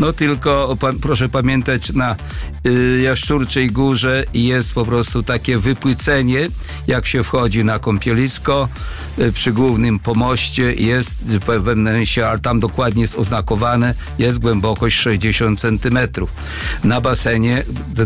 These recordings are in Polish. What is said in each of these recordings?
No tylko proszę pamiętać, na Jaszczurczej Górze jest po prostu takie wypłycenie, jak się wchodzi na kąpielisko, przy głównym pomoście jest pewne miejsce, ale tam dokładnie jest oznakowane, jest głębokość 60 centymetrów. Na basenie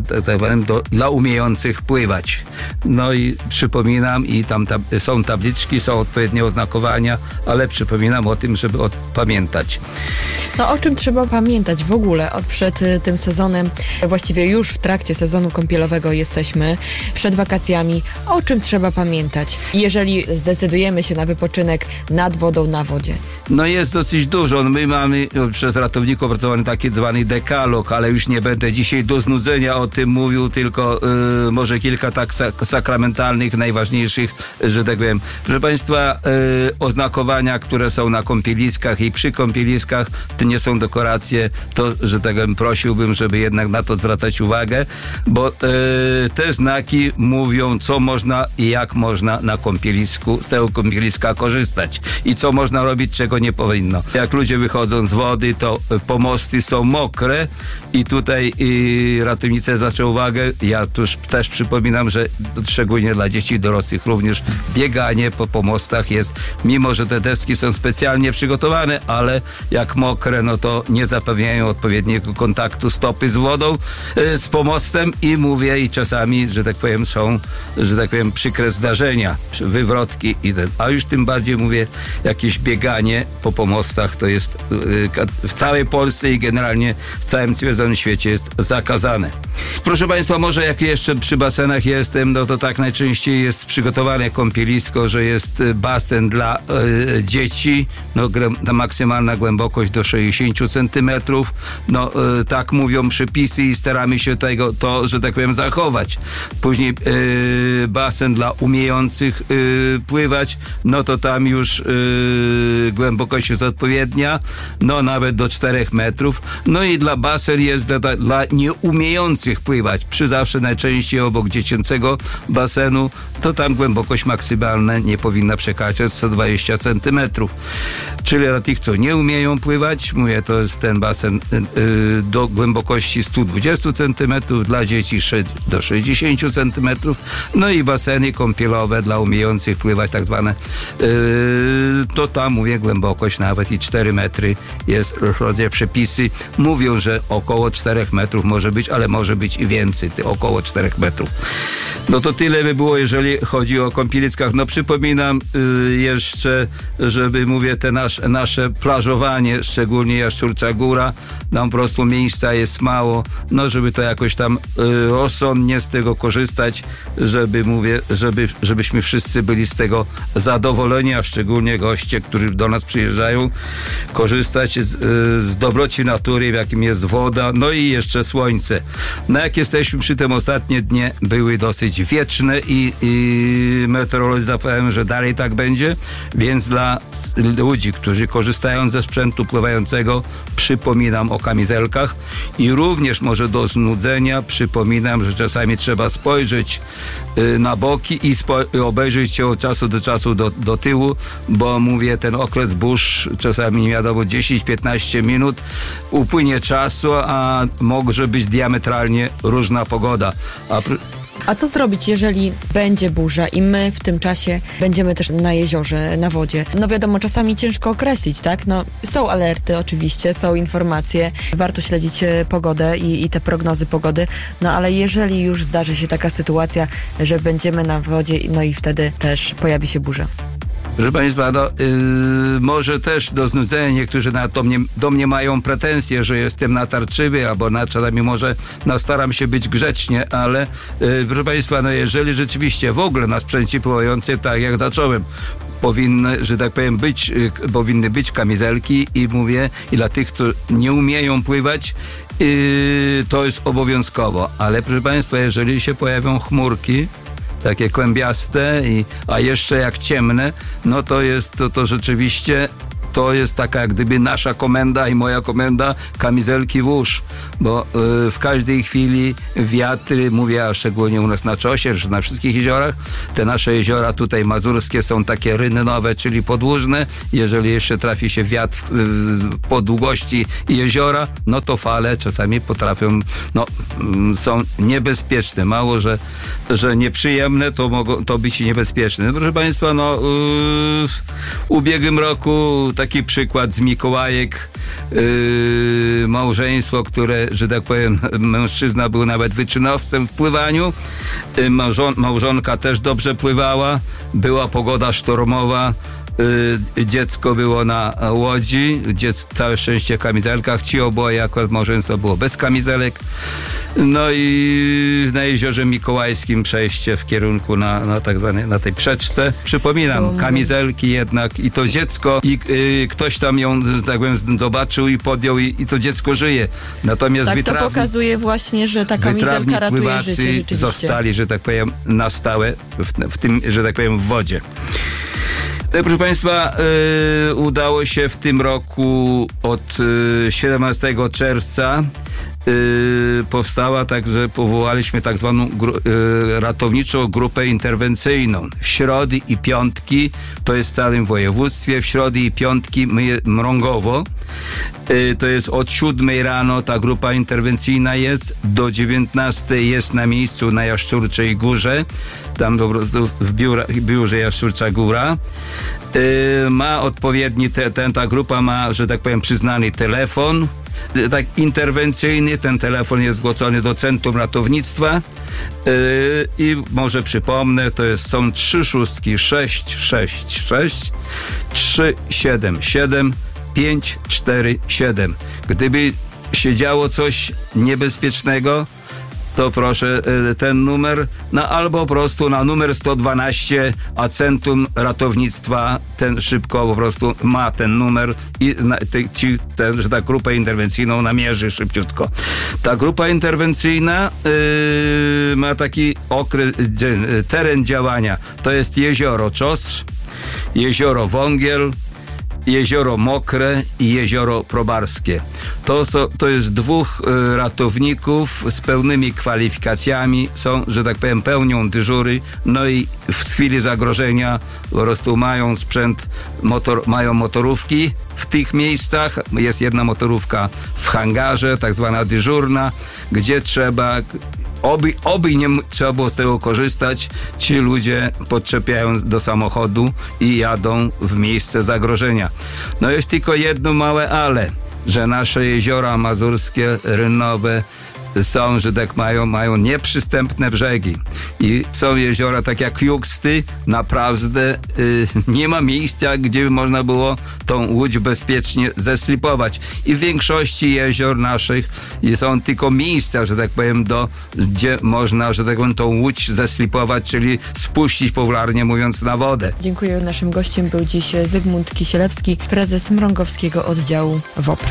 dla umiejących pływać. No i przypominam, i tam są tabliczki, są odpowiednie oznakowania, ale przypominam o tym, żeby pamiętać. No o czym trzeba pamiętać w ogóle przed tym sezonem, właściwie już w trakcie sezonu kąpielowego jesteśmy, przed wakacjami, o czym trzeba pamiętać, jeżeli zdecydujemy się na wypoczynek nad wodą, na wodzie? No jest dosyć dużo. My mamy przez ratowników opracowany taki zwany dekalog, ale już nie będę dzisiaj do znudzenia o tym mówił, tylko może kilka tak sakramentalnych, najważniejszych, że tak powiem. Proszę Państwa, oznakowania, które są na kąpieliskach i przy kąpieliskach, to nie są dekoracje, to, że tak powiem, prosiłbym, żeby jednak na to zwracać uwagę, bo te znaki mówią, co można i jak można na kąpielisku, z tego kąpieliska korzystać i co można robić, czego nie powinno. Jak ludzie wychodzą z wody, to pomosty są mokre i tutaj ratownicy zwracają uwagę, ja tuż też przypominam, że szczególnie dla dzieci i dorosłych również bieganie po pomostach jest, mimo że te deski są specjalnie przygotowane, ale jak mokre, no to nie zapewniają odpowiedniego kontaktu stopy z wodą, z pomostem i mówię, i czasami, że tak powiem, są, że tak powiem, przykre zdarzenia, wywrotki a już tym bardziej mówię, jakieś bieganie po pomostach to jest w całej Polsce i generalnie w całym cywilizowanym świecie jest zakazane. Proszę Państwa, może jak jeszcze przy basenach jestem, no to tak najczęściej jest przygotowane kąpielisko, że jest basen dla dzieci, no maksymalna głębokość do 60 centymetrów, no tak mówią przepisy i staramy się to, że tak powiem, zachować. Później basen dla umiejących pływać, no to tam już głębokość jest odpowiednia, no nawet do 4 metrów. No i basen jest dla nieumiejących pływać. Przy zawsze najczęściej obok dziecięcego basenu, to tam głębokość maksymalna nie powinna przekraczać 120 centymetrów. Czyli dla tych, co nie umieją pływać, mówię, to jest ten basen do głębokości 120 centymetrów, dla dzieci do 60 centymetrów, no i baseny kąpielowe dla umiejących pływać, tak zwane, to tam, mówię, głębokość nawet i 4 metry jest, przepisy mówią, że około 4 metrów może być, ale może być i więcej, około 4 metrów. No to tyle by było, jeżeli chodzi o kąpieliskach. No przypominam jeszcze, żeby, mówię, te nasze plażowanie, szczególnie Jaszczurcza Góra, nam po prostu miejsca jest mało, no żeby to jakoś tam rozsądnie z tego korzystać, żebyśmy wszyscy byli z zadowoleni, a szczególnie goście, którzy do nas przyjeżdżają, korzystać z dobroci natury, w jakim jest woda, no i jeszcze słońce. No jak jesteśmy przy tym, ostatnie dnie były dosyć wieczne i meteorolodzy zapowiadają, że dalej tak będzie, więc dla ludzi, którzy korzystają ze sprzętu pływającego, przypominam o kamizelkach i również może do znudzenia przypominam, że czasami trzeba spojrzeć na boki i obejrzeć się od czasu do czasu do tyłu, bo mówię, ten okres burz, czasami nie wiadomo 10-15 minut upłynie czasu, a może być diametralnie różna pogoda. A co zrobić, jeżeli będzie burza i my w tym czasie będziemy też na jeziorze, na wodzie? No wiadomo, czasami ciężko określić, tak? No są alerty oczywiście, są informacje, warto śledzić pogodę i te prognozy pogody, no ale jeżeli już zdarzy się taka sytuacja, że będziemy na wodzie, no i wtedy też pojawi się burza. Proszę Państwa, może też do znudzenia niektórzy do mnie mają pretensje, że jestem natarczywy, albo czasami może staram się być grzecznie, ale proszę Państwa, jeżeli rzeczywiście w ogóle na sprzęcie pływającym, tak jak zacząłem, powinny, że tak powiem, powinny być kamizelki i mówię, i dla tych, co nie umieją pływać, to jest obowiązkowo, ale proszę Państwa, jeżeli się pojawią chmurki, takie kłębiaste, a jeszcze jak ciemne, no to jest to rzeczywiście to jest taka jak gdyby nasza komenda i moja komenda, kamizelki włóż, bo w każdej chwili wiatry, mówię, a szczególnie u nas na Czosie, że na wszystkich jeziorach, te nasze jeziora tutaj mazurskie są takie rynnowe, czyli podłużne. Jeżeli jeszcze trafi się wiatr po długości jeziora, no to fale czasami potrafią, są niebezpieczne. Mało, że nieprzyjemne, to mogą to być niebezpieczne. Proszę Państwa, w ubiegłym roku taki przykład z Mikołajek, małżeństwo, które, że tak powiem, mężczyzna był nawet wyczynowcem w pływaniu, małżonka też dobrze pływała, była pogoda sztormowa, dziecko było na łodzi, całe szczęście w kamizelkach, ci oboje, akurat małżeństwo było bez kamizelek. No i na jeziorze Mikołajskim przejście w kierunku na tak zwanej, na tej przeczce. Przypominam, kamizelki jednak i to dziecko, i ktoś tam ją, tak powiem, zobaczył i podjął i to dziecko żyje. Natomiast tak, to pokazuje właśnie, że ta kamizelka ratuje życie rzeczywiście. Zostali, że tak powiem, na stałe w tym, że tak powiem, w wodzie. Proszę Państwa, udało się w tym roku od 17 czerwca powstała, także powołaliśmy tak zwaną ratowniczą grupę interwencyjną. W środy i piątki, to jest w całym województwie, w środy i piątki Mrągowo, to jest od 7 rano ta grupa interwencyjna jest, do 19 jest na miejscu na Jaszczurczej Górze, tam po prostu w biurze Jaszczurcza Góra. Ma odpowiedni, ta grupa ma, że tak powiem, przyznany telefon, tak interwencyjny, ten telefon jest zgłoszony do Centrum Ratownictwa i może przypomnę, są 3 szóstki 666 377 547. Gdyby się działo coś niebezpiecznego, to proszę ten numer, albo po prostu na numer 112, a Centrum Ratownictwa ten szybko po prostu ma ten numer i że ta grupa interwencyjną namierzy szybciutko. Ta grupa interwencyjna ma taki teren działania. To jest jezioro Czos, jezioro Wągiel, jezioro Mokre i jezioro Probarskie. To jest 2 ratowników z pełnymi kwalifikacjami, że tak powiem, pełnią dyżury, no i w chwili zagrożenia po prostu mają sprzęt, mają motorówki w tych miejscach. Jest jedna motorówka w hangarze, tak zwana dyżurna, gdzie trzeba... Oby nie trzeba było z tego korzystać, ci ludzie podczepiają do samochodu i jadą w miejsce zagrożenia. No jest tylko jedno małe ale, że nasze jeziora mazurskie, rynnowe są, że tak mają nieprzystępne brzegi i są jeziora tak jak Juksty, naprawdę nie ma miejsca, gdzie by można było tą łódź bezpiecznie zeslipować i w większości jezior naszych są tylko miejsca, że tak powiem, gdzie można, że tak powiem, tą łódź zeslipować, czyli spuścić, popularnie mówiąc, na wodę. Dziękuję. Naszym gościem był dziś Zygmunt Kisielewski, prezes Mrągowskiego Oddziału WOPR.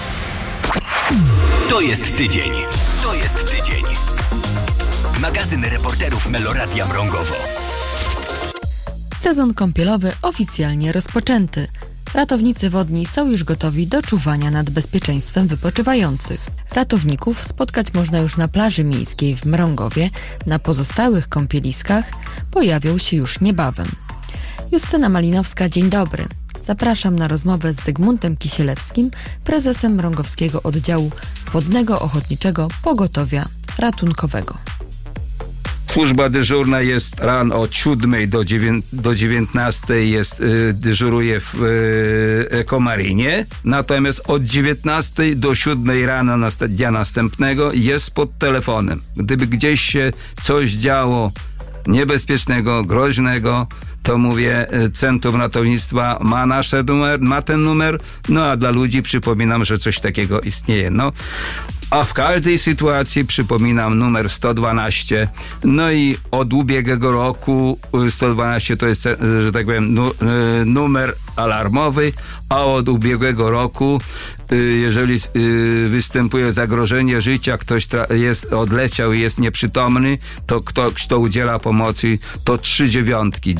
To jest tydzień. To jest tydzień. Magazyn reporterów Meloradia Mrągowo. Sezon kąpielowy oficjalnie rozpoczęty. Ratownicy wodni są już gotowi do czuwania nad bezpieczeństwem wypoczywających. Ratowników spotkać można już na plaży miejskiej w Mrągowie. Na pozostałych kąpieliskach pojawią się już niebawem. Justyna Malinowska, dzień dobry. Zapraszam na rozmowę z Zygmuntem Kisielewskim, prezesem Mrągowskiego Oddziału Wodnego Ochotniczego Pogotowia Ratunkowego. Służba dyżurna jest rano od 7 do 19 dyżuruje w Ekomarinie, natomiast od 19 do 7 rana dnia następnego jest pod telefonem. Gdyby gdzieś się coś działo niebezpiecznego, groźnego, to mówię, Centrum Ratownictwa ma ten numer, a dla ludzi przypominam, że coś takiego istnieje. A w każdej sytuacji przypominam numer 112. No i od ubiegłego roku 112 to jest, że tak powiem, numer alarmowy, a od ubiegłego roku, jeżeli występuje zagrożenie życia, ktoś odleciał i jest nieprzytomny, to ktoś, kto udziela pomocy, to 39.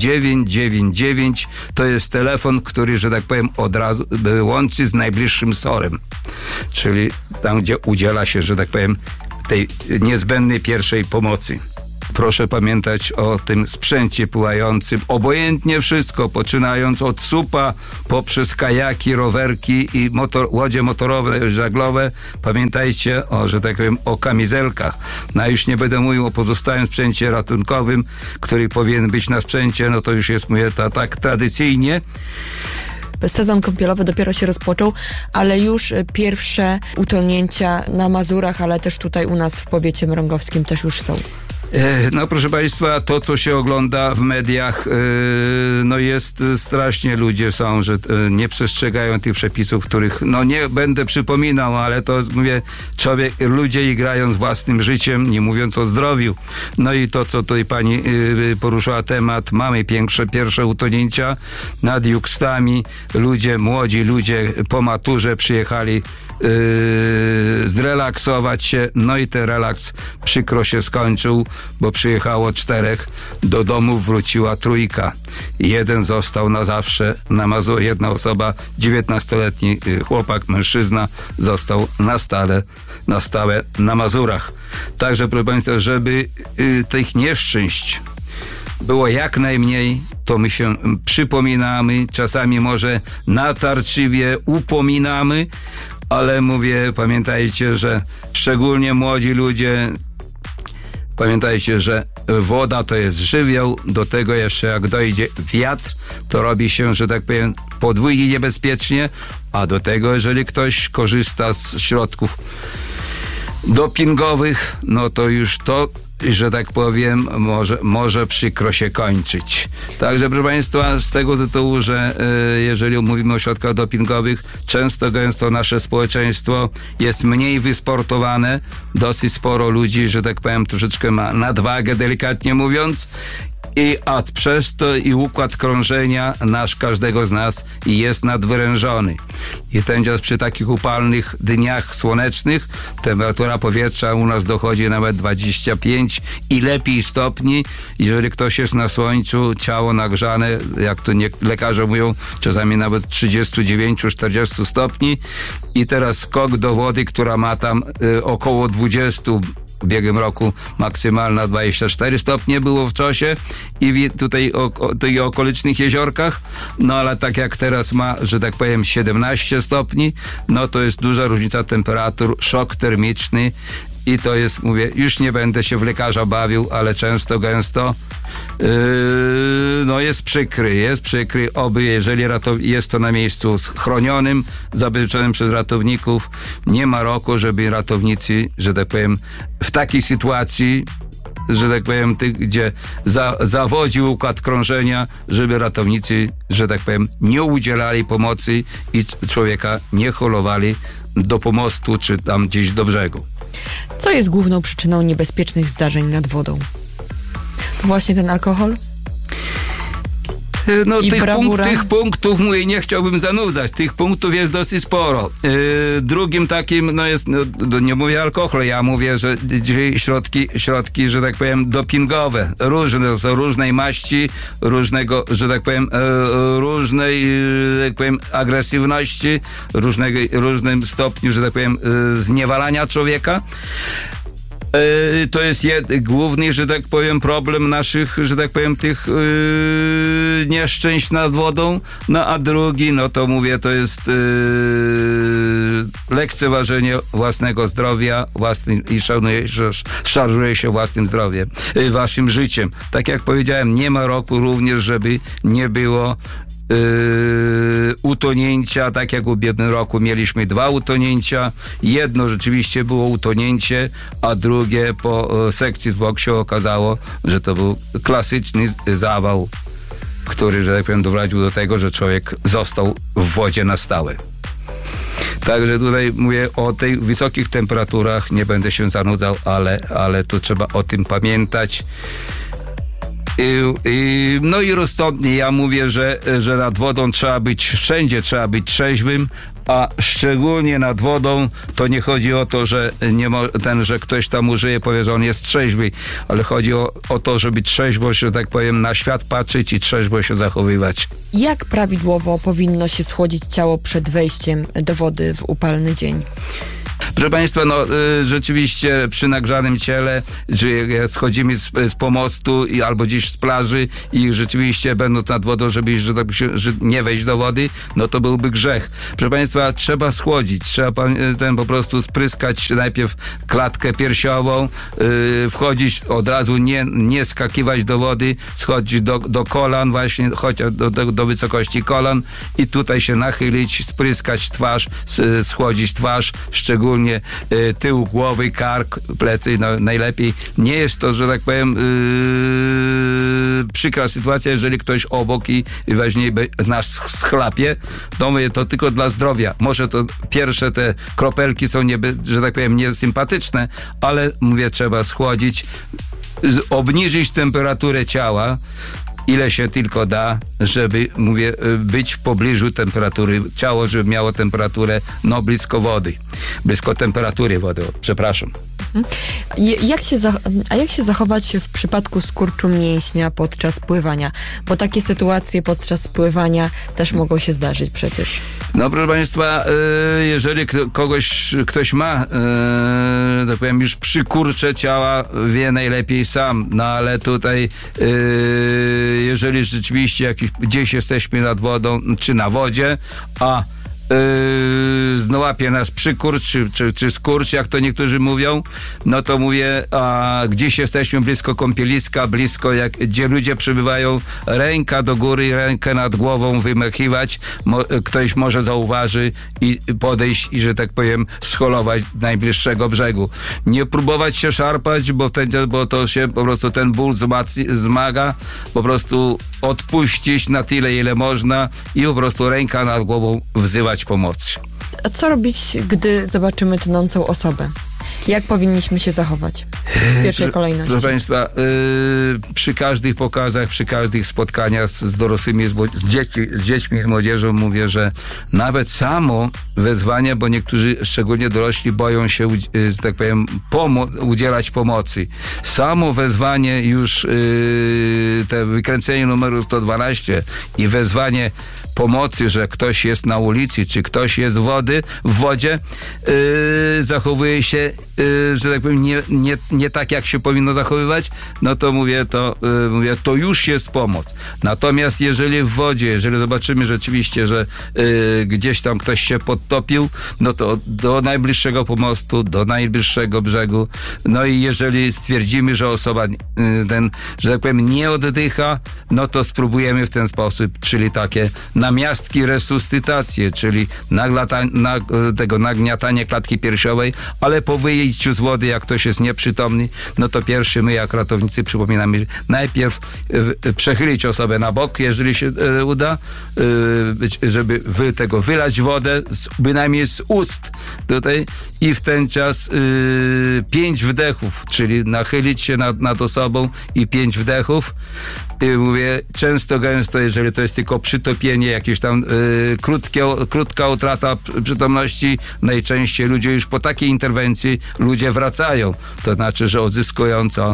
999 to jest telefon, który, że tak powiem, od razu łączy z najbliższym SOR-em, czyli tam, gdzie udziela się, że tak powiem, tej niezbędnej pierwszej pomocy. Proszę pamiętać o tym sprzęcie pływającym. Obojętnie wszystko, poczynając od supa, poprzez kajaki, rowerki i łodzie motorowe, żaglowe. Pamiętajcie o, że tak powiem, o kamizelkach. No już nie będę mówił o pozostałym sprzęcie ratunkowym, który powinien być na sprzęcie, no to już jest, mówię, to tak tradycyjnie. Sezon kąpielowy dopiero się rozpoczął, ale już pierwsze utonięcia na Mazurach, ale też tutaj u nas w powiecie mrągowskim też już są. No proszę Państwa, to co się ogląda w mediach, no jest strasznie, ludzie są, że nie przestrzegają tych przepisów, których no nie będę przypominał, ale to mówię, ludzie grają z własnym życiem, nie mówiąc o zdrowiu. No i to, co tutaj pani poruszyła temat, mamy pierwsze utonięcia nad Juksztami, młodzi ludzie po maturze przyjechali zrelaksować się, no i ten relaks przykro się skończył, bo przyjechało 4, do domu wróciła 3. Jeden został na zawsze na Mazurach, jedna osoba, 19-letni chłopak, mężczyzna, został na stałe na Mazurach. Także, proszę Państwa, żeby tych nieszczęść było jak najmniej, to my się przypominamy, czasami może natarczywie upominamy, ale mówię, pamiętajcie, że szczególnie młodzi ludzie, pamiętajcie, że woda to jest żywioł, do tego jeszcze jak dojdzie wiatr, to robi się, że tak powiem, podwójnie niebezpiecznie, a do tego, jeżeli ktoś korzysta z środków dopingowych, no to już to, że tak powiem, może przykro się kończyć. Także, proszę Państwa, z tego tytułu, że jeżeli mówimy o środkach dopingowych, gęsto nasze społeczeństwo jest mniej wysportowane, dosyć sporo ludzi, że tak powiem, troszeczkę ma nadwagę, delikatnie mówiąc, a przez to i układ krążenia każdego z nas jest nadwyrężony. I teraz przy takich upalnych dniach słonecznych temperatura powietrza u nas dochodzi nawet 25 i lepiej stopni. Jeżeli ktoś jest na słońcu, ciało nagrzane, jak to lekarze mówią, czasami nawet 39-40 stopni. I teraz skok do wody, która ma tam około 20, w ubiegłym roku maksymalna 24 stopnie było w czasie i tutaj tych okolicznych jeziorkach, no ale tak jak teraz ma, że tak powiem, 17 stopni, no to jest duża różnica temperatur, szok termiczny i to jest, mówię, już nie będę się w lekarza bawił, ale gęsto no jest przykry, oby jeżeli jest to na miejscu schronionym, zabezpieczonym przez ratowników, nie ma roku, żeby ratownicy, że tak powiem, w takiej sytuacji, że tak powiem, gdzie zawodził układ krążenia, żeby ratownicy, że tak powiem, nie udzielali pomocy i człowieka nie holowali do pomostu, czy tam gdzieś do brzegu. Co jest główną przyczyną niebezpiecznych zdarzeń nad wodą? To właśnie ten alkohol? No tych punktów, mówię, nie chciałbym zanudzać. Tych punktów jest dosyć sporo. Drugim takim, no jest, no, nie mówię alkohol, ja mówię, że dzisiaj środki, że tak powiem, dopingowe. Różne, są różnej maści, różnego, że tak powiem, różnej, jak powiem, agresywności, różnym stopniu, że tak powiem, zniewalania człowieka. To jest główny, że tak powiem, problem naszych, że tak powiem, tych nieszczęść nad wodą, no a drugi, no to mówię, to jest lekceważenie własnego zdrowia i szarżuje się własnym zdrowiem, waszym życiem. Tak jak powiedziałem, nie ma roku również, żeby nie było utonięcia, tak jak w ubiegłym roku mieliśmy 2 utonięcia. Jedno rzeczywiście było utonięcie, a drugie po sekcji zwłok się okazało, że to był klasyczny zawał, który, że tak powiem, doprowadził do tego, że człowiek został w wodzie na stałe. Także tutaj mówię o tych wysokich temperaturach, nie będę się zanudzał, ale tu trzeba o tym pamiętać. No i rozsądnie, ja mówię, że nad wodą wszędzie trzeba być trzeźwym, a szczególnie nad wodą to nie chodzi o to, że że ktoś tam użyje, powie, że on jest trzeźwy, ale chodzi o to, żeby trzeźwo, że tak powiem, na świat patrzeć i trzeźwo się zachowywać. Jak prawidłowo powinno się schłodzić ciało przed wejściem do wody w upalny dzień? Proszę Państwa, rzeczywiście przy nagrzanym ciele, że jak schodzimy z pomostu albo gdzieś z plaży i rzeczywiście będąc nad wodą, żeby nie wejść do wody, no to byłby grzech. Proszę Państwa, trzeba schłodzić, trzeba po prostu spryskać najpierw klatkę piersiową, wchodzić od razu, nie skakiwać do wody, schodzić do kolan właśnie, chociaż do wysokości kolan i tutaj się nachylić, spryskać twarz, schłodzić twarz, szczególnie tył głowy, kark, plecy, najlepiej. Nie jest to, że tak powiem, przykra sytuacja, jeżeli ktoś obok i właśnie nas schlapie, to mówię, to tylko dla zdrowia. Może to pierwsze te kropelki są, że tak powiem, niesympatyczne, ale mówię, trzeba schłodzić, obniżyć temperaturę ciała, ile się tylko da, żeby, mówię, być w pobliżu temperatury ciała, żeby miało temperaturę, blisko wody. Blisko temperatury wody, przepraszam. Jak się zachować w przypadku skurczu mięśnia podczas pływania? Bo takie sytuacje podczas pływania też mogą się zdarzyć przecież. No proszę Państwa, jeżeli ktoś ma, tak powiem, już przykurcze ciała, wie najlepiej sam, no ale tutaj jeżeli rzeczywiście gdzieś jesteśmy nad wodą, czy na wodzie, a łapie nas przykurcz, czy skurcz, jak to niektórzy mówią, no to mówię, a gdzieś jesteśmy blisko kąpieliska, gdzie ludzie przybywają, ręka do góry, rękę nad głową wymachiwać, ktoś może zauważy i podejść i, że tak powiem, scholować najbliższego brzegu. Nie próbować się szarpać, bo to się po prostu ten ból zmaga, po prostu odpuścić na tyle, ile można i po prostu ręka nad głową wzywać pomocy. A co robić, gdy zobaczymy tonącą osobę? Jak powinniśmy się zachować w pierwszej kolejności? Proszę Państwa, przy każdych pokazach, przy każdych spotkaniach z dorosłymi, z dziećmi, z młodzieżą mówię, że nawet samo wezwanie, bo niektórzy, szczególnie dorośli, boją się, że tak powiem, udzielać pomocy. Samo wezwanie już, te wykręcenie numeru 112 i wezwanie pomocy, że ktoś jest na ulicy, czy ktoś jest w wodzie, zachowuje się, że tak powiem, nie tak, jak się powinno zachowywać, no to mówię, to już jest pomoc. Natomiast jeżeli w wodzie, jeżeli zobaczymy rzeczywiście, że gdzieś tam ktoś się podtopił, no to do najbliższego pomostu, do najbliższego brzegu, no i jeżeli stwierdzimy, że osoba że tak powiem, nie oddycha, no to spróbujemy w ten sposób, czyli takie namiastki resuscytacje, czyli nagniatanie klatki piersiowej, ale po wyjściu z wody, jak ktoś jest nieprzytomny, no to pierwszy my jak ratownicy przypominamy, najpierw przechylić osobę na bok, jeżeli się uda, żeby wylać wodę, bynajmniej z ust tutaj i w ten czas 5 wdechów, czyli nachylić się nad osobą i 5 wdechów. Mówię, często, gęsto, jeżeli to jest tylko przytopienie, jakieś tam krótka utrata przytomności, najczęściej ludzie już po takiej interwencji wracają. To znaczy, że odzyskująco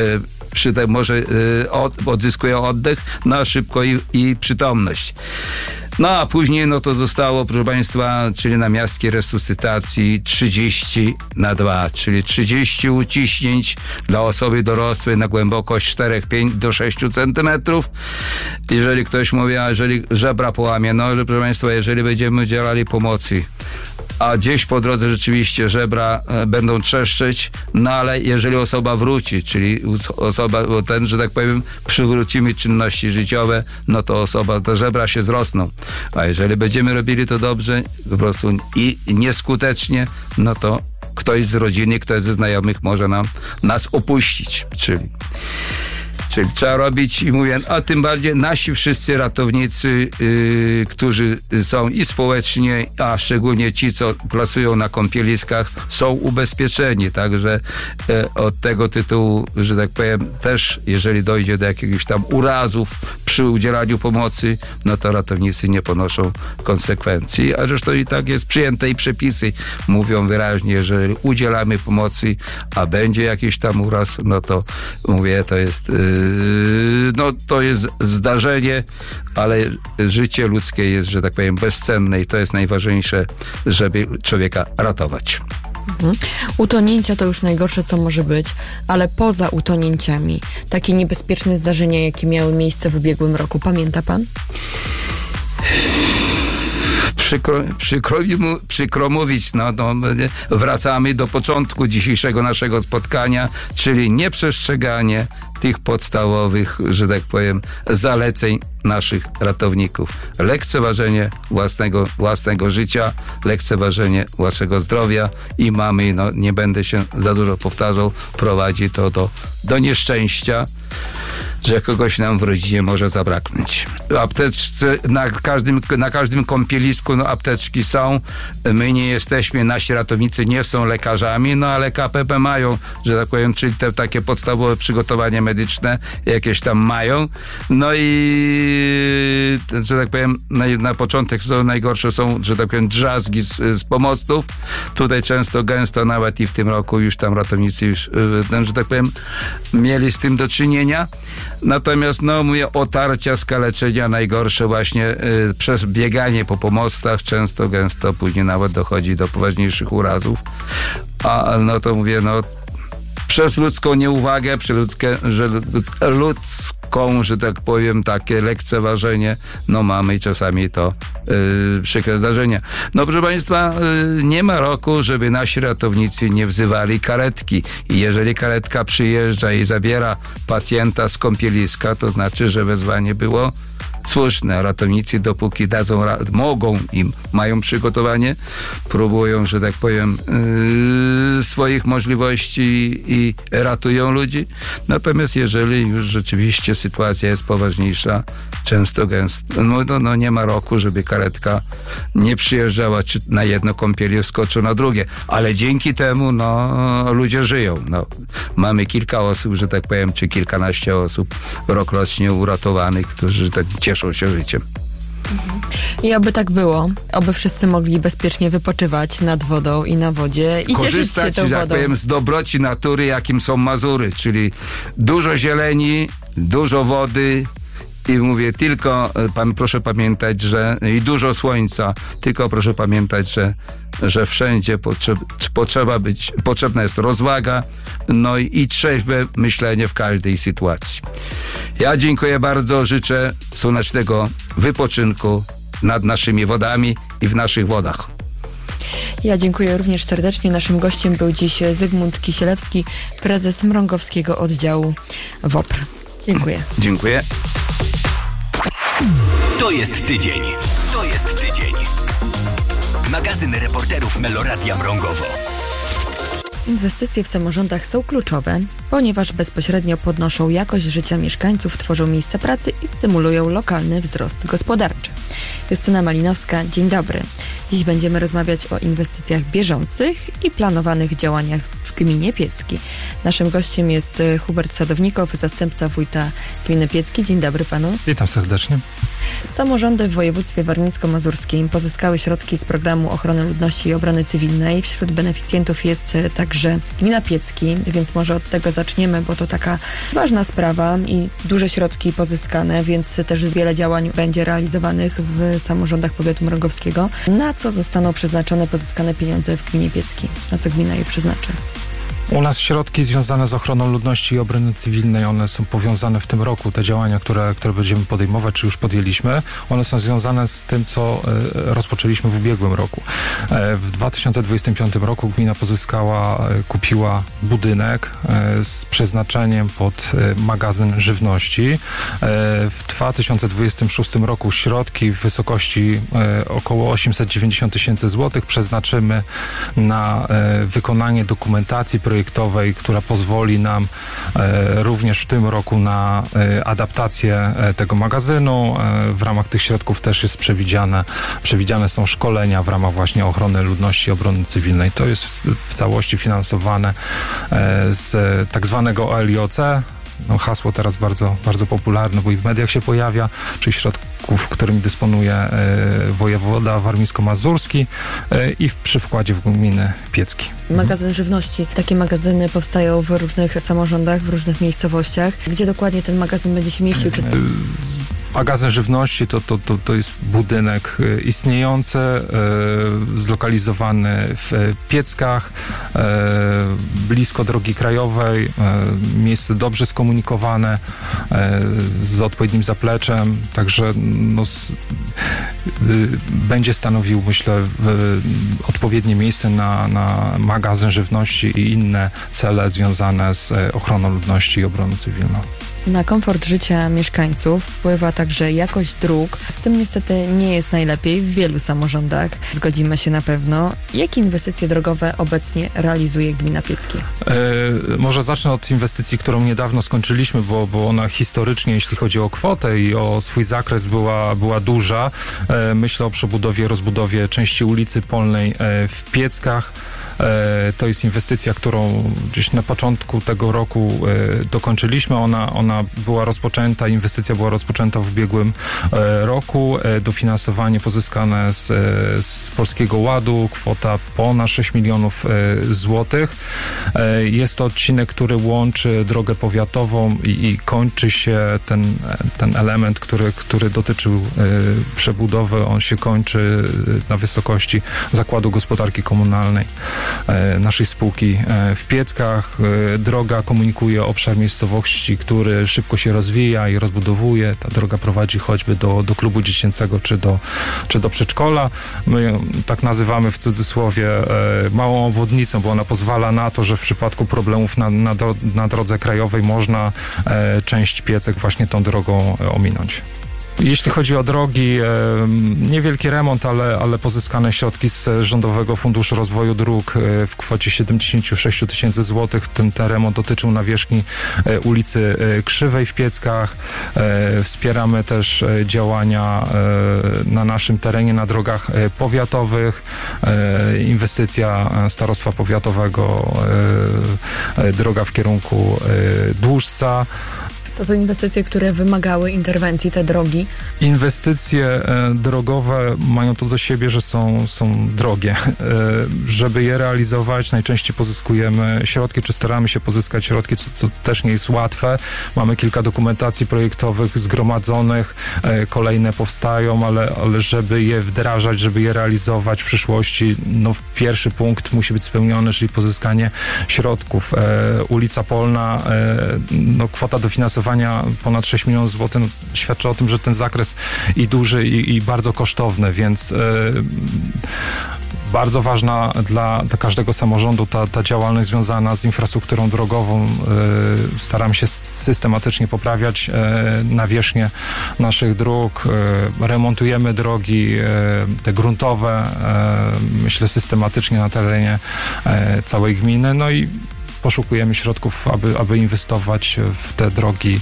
odzyskują oddech, szybko i przytomność. No a później to zostało, proszę Państwa, czyli namiastki resuscytacji 30/2, czyli 30 uciśnięć dla osoby dorosłej na głębokość 4-5 do 6 centymetrów. Jeżeli ktoś mówi, jeżeli żebra połamie, że proszę Państwa, jeżeli będziemy udzielali pomocy, a gdzieś po drodze rzeczywiście żebra będą trzeszczeć, ale jeżeli osoba wróci, czyli osoba, że tak powiem, przywrócimy czynności życiowe, to te żebra się zrosną. A jeżeli będziemy robili to dobrze, po prostu i nieskutecznie, to ktoś z rodziny, ktoś ze znajomych może nas opuścić, Czyli trzeba robić i mówię, a tym bardziej nasi wszyscy ratownicy, którzy są i społecznie, a szczególnie ci, co pracują na kąpieliskach, są ubezpieczeni. Także od tego tytułu, że tak powiem, też jeżeli dojdzie do jakiegoś tam urazów przy udzielaniu pomocy, no to ratownicy nie ponoszą konsekwencji. A zresztą i tak jest przyjęte i przepisy mówią wyraźnie, że jeżeli udzielamy pomocy, a będzie jakiś tam uraz, no to mówię, to jest zdarzenie, ale życie ludzkie jest, że tak powiem, bezcenne i to jest najważniejsze, żeby człowieka ratować. Utonięcia to już najgorsze, co może być, ale poza utonięciami, takie niebezpieczne zdarzenia, jakie miały miejsce w ubiegłym roku, pamięta pan? Przykro mówić, wracamy do początku dzisiejszego naszego spotkania, czyli nieprzestrzeganie tych podstawowych, że tak powiem, zaleceń naszych ratowników. Lekceważenie własnego życia, lekceważenie własnego zdrowia i mamy, nie będę się za dużo powtarzał, prowadzi to do nieszczęścia, że kogoś nam w rodzinie może zabraknąć. Apteczce, na każdym kąpielisku apteczki są. My nie jesteśmy, nasi ratownicy nie są lekarzami, ale KPP mają, że tak powiem, czyli te takie podstawowe przygotowanie medyczne jakieś tam mają. No i, że tak powiem, na początek najgorsze są, że tak powiem, drzazgi z pomostów. Tutaj gęsto, nawet i w tym roku już tam ratownicy już, że tak powiem, mieli z tym do czynienia. Natomiast, mówię, otarcia, skaleczenia najgorsze właśnie przez bieganie po pomostach, gęsto później nawet dochodzi do poważniejszych urazów. A to mówię, przez ludzką nieuwagę, ludzką, że tak powiem, takie lekceważenie, mamy czasami to przykre zdarzenia. Proszę Państwa, nie ma roku, żeby nasi ratownicy nie wzywali karetki. I jeżeli karetka przyjeżdża i zabiera pacjenta z kąpieliska, to znaczy, że wezwanie było słuszne. Ratownicy dopóki mają przygotowanie, próbują, że tak powiem, swoich możliwości i ratują ludzi. Natomiast jeżeli już rzeczywiście sytuacja jest poważniejsza, gęsto, nie ma roku, żeby karetka nie przyjeżdżała czy na jedno kąpielisko, czy na drugie. Ale dzięki temu, ludzie żyją. Mamy kilka osób, że tak powiem, czy kilkanaście osób rokrocznie uratowanych, którzy tak cieszą się życiem. I oby tak było. Oby wszyscy mogli bezpiecznie wypoczywać nad wodą i na wodzie i cieszyć się tą wodą. Tak powiem, z dobroci natury, jakim są Mazury, czyli dużo zieleni, dużo wody i mówię, tylko proszę pamiętać, że i dużo słońca, tylko proszę pamiętać, że wszędzie potrzebna jest rozwaga, i trzeźwe myślenie w każdej sytuacji. Ja dziękuję bardzo, życzę słonecznego wypoczynku nad naszymi wodami i w naszych wodach. Ja dziękuję również serdecznie. Naszym gościem był dziś Zygmunt Kisielewski, prezes Mrągowskiego Oddziału WOPR. Dziękuję. Dziękuję. To jest tydzień. Magazyn reporterów Meloradia Mrągowo. Inwestycje w samorządach są kluczowe, ponieważ bezpośrednio podnoszą jakość życia mieszkańców, tworzą miejsca pracy i stymulują lokalny wzrost gospodarczy. Justyna Malinowska, dzień dobry. Dziś będziemy rozmawiać o inwestycjach bieżących i planowanych działaniach w gminie Piecki. Naszym gościem jest Hubert Sadownikow, zastępca wójta gminy Piecki. Dzień dobry panu. Witam serdecznie. Samorządy w województwie warmińsko-mazurskim pozyskały środki z programu ochrony ludności i obrony cywilnej. Wśród beneficjentów jest także gmina Piecki, więc może od tego zaczniemy, bo to taka ważna sprawa i duże środki pozyskane, więc też wiele działań będzie realizowanych w samorządach powiatu mrągowskiego. Na co zostaną przeznaczone pozyskane pieniądze w gminie Piecki? Na co gmina je przeznaczy? U nas środki związane z ochroną ludności i obrony cywilnej, one są powiązane w tym roku. Te działania, które będziemy podejmować, czy już podjęliśmy, one są związane z tym, co rozpoczęliśmy w ubiegłym roku. W 2025 roku gmina kupiła budynek z przeznaczeniem pod magazyn żywności. W 2026 roku środki w wysokości około 890 000 złotych przeznaczymy na wykonanie dokumentacji projektowej projektowej, która pozwoli nam również w tym roku na adaptację tego magazynu. W ramach tych środków też jest przewidziane są szkolenia w ramach właśnie ochrony ludności i obrony cywilnej. To jest w całości finansowane z tak zwanego OLIOC. Hasło teraz bardzo, bardzo popularne, bo i w mediach się pojawia, czyli środków, którymi dysponuje wojewoda warmińsko-mazurski i przy wkładzie w gminy Piecki. Magazyn żywności. Takie magazyny powstają w różnych samorządach, w różnych miejscowościach. Gdzie dokładnie ten magazyn będzie się mieścił? Czy... Magazyn żywności to jest budynek istniejący, zlokalizowany w Pieckach, blisko drogi krajowej, miejsce dobrze skomunikowane, z odpowiednim zapleczem, także będzie stanowił, myślę, odpowiednie miejsce na magazyn żywności i inne cele związane z ochroną ludności i obroną cywilną. Na komfort życia mieszkańców wpływa także jakość dróg. Z tym niestety nie jest najlepiej w wielu samorządach. Zgodzimy się na pewno. Jakie inwestycje drogowe obecnie realizuje gmina Piecki? Może zacznę od inwestycji, którą niedawno skończyliśmy, bo ona historycznie, jeśli chodzi o kwotę i o swój zakres, była duża. Myślę o przebudowie, rozbudowie części ulicy Polnej w Pieckach. To jest inwestycja, którą gdzieś na początku tego roku dokończyliśmy. Ona była rozpoczęta, inwestycja była rozpoczęta w ubiegłym roku. Dofinansowanie pozyskane z Polskiego Ładu, kwota ponad 6 milionów złotych. Jest to odcinek, który łączy drogę powiatową i kończy się ten element, który dotyczył przebudowy. On się kończy na wysokości Zakładu Gospodarki Komunalnej naszej spółki w Pieckach. Droga komunikuje obszar miejscowości, który szybko się rozwija i rozbudowuje. Ta droga prowadzi choćby do klubu dziecięcego czy do przedszkola. My ją tak nazywamy w cudzysłowie małą obwodnicą, bo ona pozwala na to, że w przypadku problemów na drodze krajowej można część Piecek właśnie tą drogą ominąć. Jeśli chodzi o drogi, niewielki remont, ale pozyskane środki z Rządowego Funduszu Rozwoju Dróg w kwocie 76 000 złotych. Ten remont dotyczył nawierzchni ulicy Krzywej w Pieckach. Wspieramy też działania na naszym terenie, na drogach powiatowych. Inwestycja Starostwa Powiatowego, droga w kierunku Dłużca. To są inwestycje, które wymagały interwencji, te drogi. Inwestycje drogowe mają to do siebie, że są drogie. Żeby je realizować, najczęściej pozyskujemy środki, czy staramy się pozyskać środki, co też nie jest łatwe. Mamy kilka dokumentacji projektowych zgromadzonych, kolejne powstają, ale żeby je wdrażać, żeby je realizować w przyszłości, pierwszy punkt musi być spełniony, czyli pozyskanie środków. Ulica Polna, kwota dofinansowania ponad 6 milionów złotych świadczy o tym, że ten zakres i duży i bardzo kosztowny, więc bardzo ważna dla każdego samorządu ta działalność związana z infrastrukturą drogową. Staramy się systematycznie poprawiać nawierzchnię naszych dróg. Remontujemy drogi, te gruntowe, myślę systematycznie na terenie całej gminy. I poszukujemy środków, aby inwestować w te drogi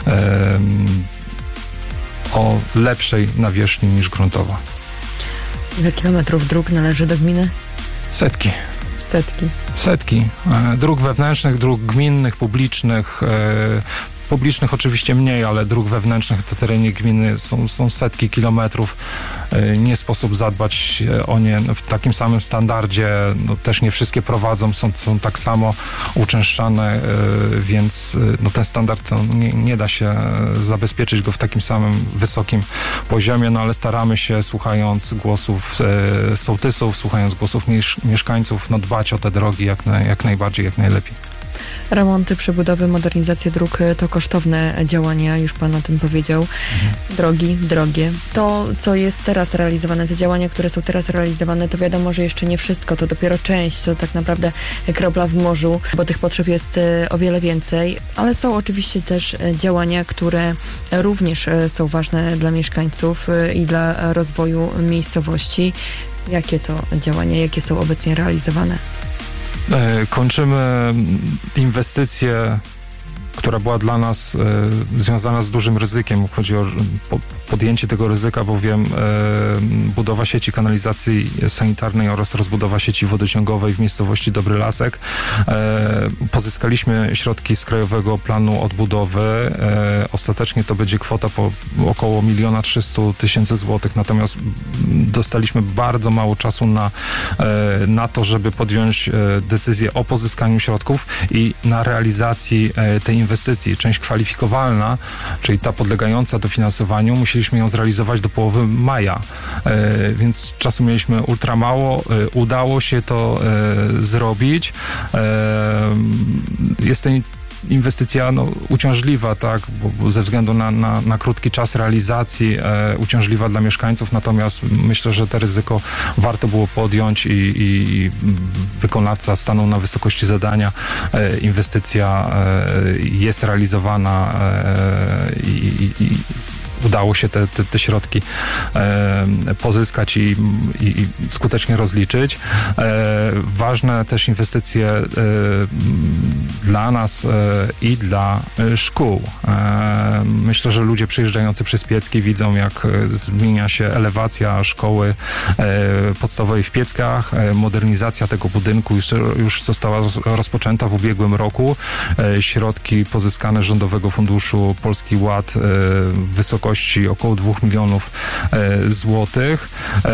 o lepszej nawierzchni niż gruntowa. Ile kilometrów dróg należy do gminy? Setki. Setki. Dróg wewnętrznych, dróg gminnych, publicznych. Publicznych oczywiście mniej, ale dróg wewnętrznych na terenie gminy są setki kilometrów. Nie sposób zadbać o nie w takim samym standardzie. Też nie wszystkie prowadzą, są tak samo uczęszczane, więc ten standard nie da się zabezpieczyć go w takim samym wysokim poziomie, ale staramy się, słuchając głosów sołtysów, słuchając głosów mieszkańców, dbać o te drogi jak najbardziej, jak najlepiej. Remonty, przebudowy, modernizacje dróg to kosztowne działania, już pan o tym powiedział. Drogi, drogie. To, co jest teraz realizowane, te działania, które są teraz realizowane, to wiadomo, że jeszcze nie wszystko, to dopiero część, to tak naprawdę kropla w morzu, bo tych potrzeb jest o wiele więcej, ale są oczywiście też działania, które również są ważne dla mieszkańców i dla rozwoju miejscowości. Jakie to działania, jakie są obecnie realizowane? Kończymy inwestycję, która była dla nas związana z dużym ryzykiem. Chodzi o podjęcie tego ryzyka, bowiem budowa sieci kanalizacji sanitarnej oraz rozbudowa sieci wodociągowej w miejscowości Dobry Lasek. Pozyskaliśmy środki z Krajowego Planu Odbudowy. Ostatecznie to będzie kwota po około 1 300 000 złotych, natomiast dostaliśmy bardzo mało czasu na to, żeby podjąć decyzję o pozyskaniu środków i na realizacji tej inwestycji. Część kwalifikowalna, czyli ta podlegająca dofinansowaniu, musieliśmy ją zrealizować do połowy maja, więc czasu mieliśmy ultra mało. Udało się to zrobić. Jest to inwestycja uciążliwa, tak, bo ze względu na krótki czas realizacji, uciążliwa dla mieszkańców, natomiast myślę, że to ryzyko warto było podjąć i wykonawca stanął na wysokości zadania. Inwestycja jest realizowana i udało się te środki pozyskać i skutecznie rozliczyć. Ważne też inwestycje dla nas i dla szkół. Myślę, że ludzie przyjeżdżający przez Piecki widzą, jak zmienia się elewacja szkoły podstawowej w Pieckach. Modernizacja tego budynku już została rozpoczęta w ubiegłym roku. Środki pozyskane z Rządowego Funduszu Polski Ład w wysokości około 2 milionów złotych.